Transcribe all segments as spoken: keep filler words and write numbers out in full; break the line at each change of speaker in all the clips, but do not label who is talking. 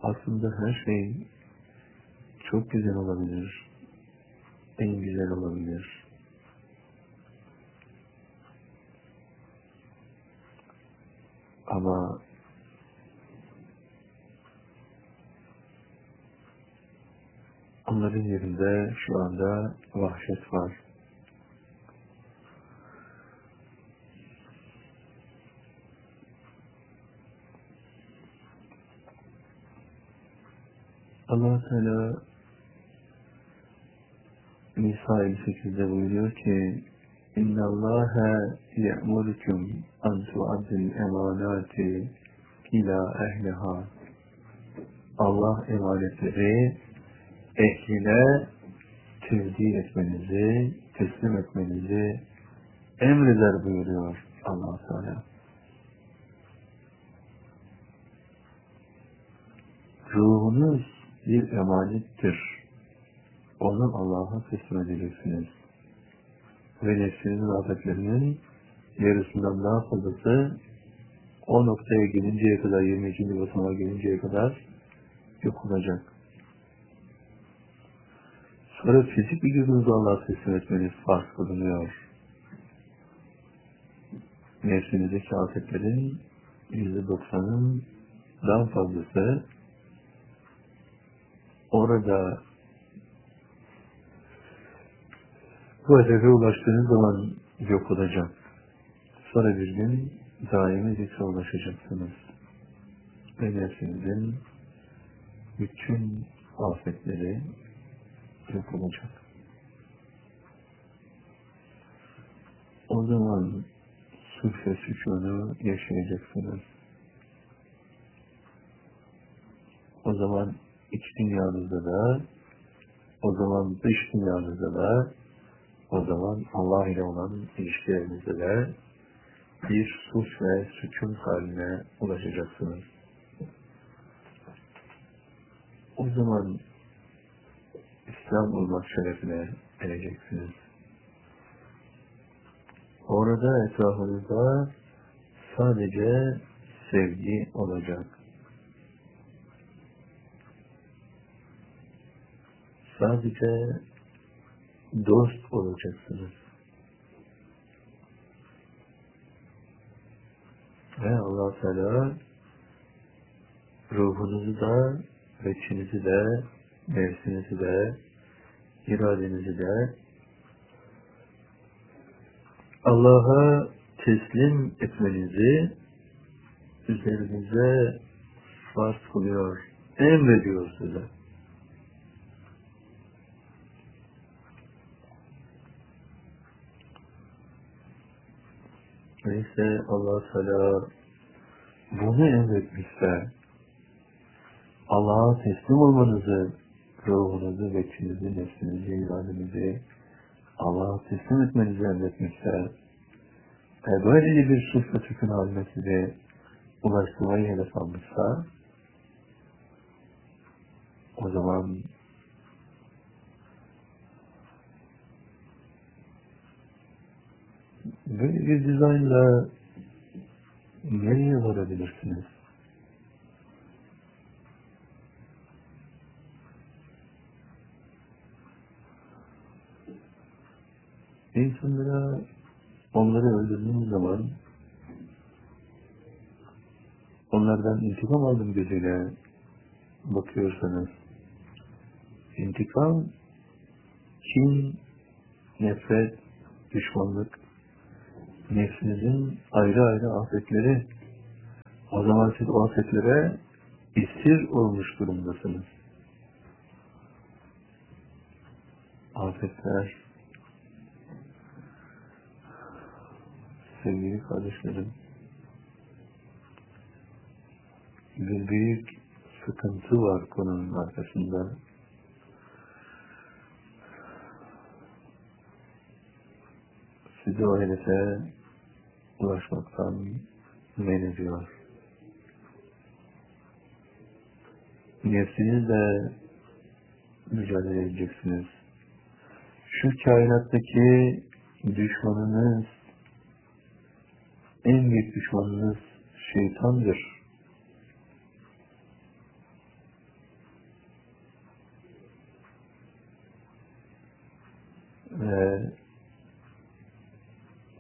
Aslında her şey çok güzel olabilir, en güzel olabilir. Ama onların yerinde şu anda vahşet var. Allah Teala Nisa elli sekizde buyuruyor ki İnna Allaha ye'murukum an tu'addil emanati ila ehliha. Allah emanetleri ehline tevdi etmenizi, teslim etmenizi emreder buyuruyor Allah Teala. Ruhunuz bir emanettir. Onu Allah'a teslim edeceksiniz. Ve nefsinizin afetlerinin yarısından daha fazlası o noktaya gelinceye kadar, yirmi ikinci basamağa gelinceye kadar yok olacak. Sonra fizik vücudunuzu Allah'a teslim etmeniz farz kılınıyor. Nefsinizdeki afetlerin yüzde doksanın daha fazlası orada bu hedefe ulaştığınız zaman yok olacak. Sonra bir gün daimi zikre ulaşacaksınız. Ve nefsinizin bütün afetleri yok olacak. O zaman sulh ve sükûnu yaşayacaksınız. O zaman iç dünyanızda da, o zaman dış dünyanızda da, o zaman Allah ile olan ilişkilerinizde de bir sulh ve sükûn haline ulaşacaksınız. O zaman İslam olmak şerefine ereceksiniz. Orada etrafınızda sadece sevgi olacak. Sadece dost olacaksınız. Ve Allah Teala ruhunuzu da, veçinizi de, nefsinizi de, iradenizi de Allah'a teslim etmenizi üzerinize farz kılıyor, emrediyor size. Neyse Allah Teala bunu emretmişse Allah'a teslim olmanızı, ruhunuzu, veçinizi, nefsinizi, iradenizi Allah'a teslim etmenizi emretmişse ve böylece bir sulh ve sükûn haline sizi ulaştırmayı hedef almışsa o zaman böyle bir dizaynla nereye varabilirsiniz? İnsanlara onları öldürdüğünüz zaman onlardan intikam aldım gözüyle bakıyorsanız intikam, kin, nefret, düşmanlık, nefsinizin ayrı ayrı afetleri. O zaman siz o afetlere esir olmuş durumdasınız. Afetler, sevgili kardeşlerim, bir büyük sıkıntı var konunun arkasında. Sizi o hedefe ulaşmaktan men ediyor. Nefsinizle mücadele edeceksiniz. Şu kainattaki düşmanınız, en büyük düşmanınız şeytandır.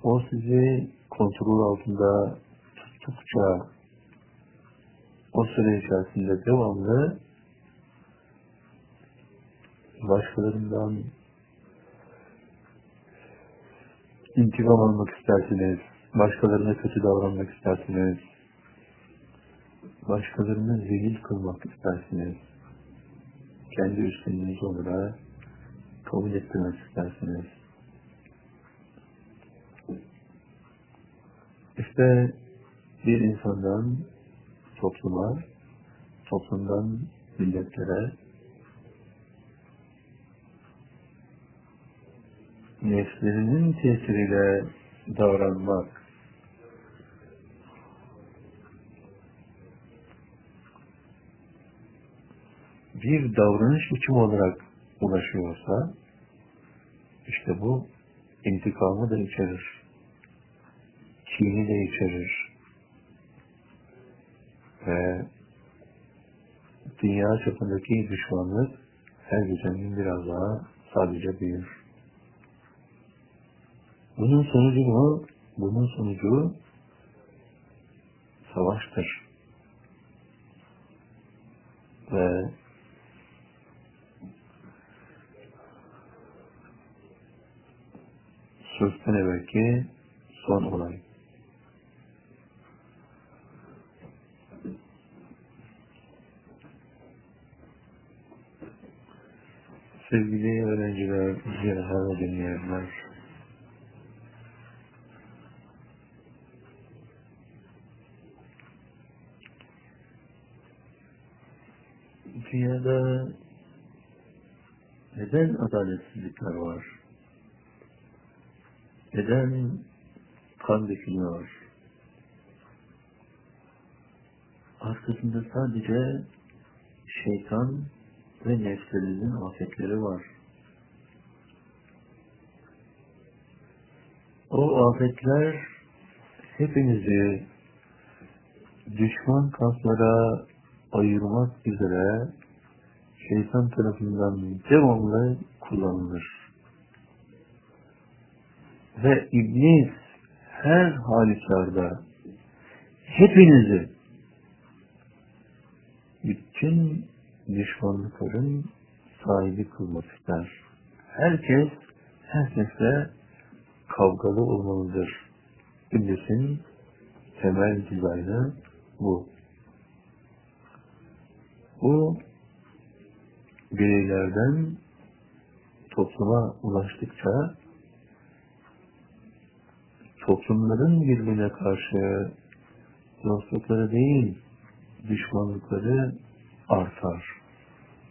O sizi kontrol altında tuttukça o süre içerisinde devamlı başkalarından intikam almak istersiniz, başkalarına kötü davranmak istersiniz, başkalarını zelil kılmak istersiniz, kendi üstünlüğünüz olarak kabul ettirmek istersiniz. İşte bir insandan topluma, toplumdan milletlere, nefslerinin tesiriyle davranmak, bir davranış biçimi olarak ulaşıyorsa, işte bu intikamı da içerir, kini de içerir ve dünya çapındaki düşmanlık her geçen biraz daha sadece büyür. Bunun sonucu mu? Bunun sonucu savaştır. Ve sözden evvelki son olay. Sevgili öğrenciler, izleyenler ve dinleyenler, dünyada neden adaletsizlikler var? Neden kan dökülüyor? Arkasında sadece şeytan ve nefslerinizin afetleri var. O afetler hepinizi düşman kamplara ayırmak üzere şeytan tarafından devamlı kullanılır. Ve iblis her halükarda hepinizi bütün düşmanlıkların sahibi kılmak ister. Herkes herkesle kavgalı olmalıdır. İblisin temel dizaynı bu. Bu bireylerden topluma ulaştıkça toplumların birbirine karşı dostlukları değil, düşmanlıkları artar.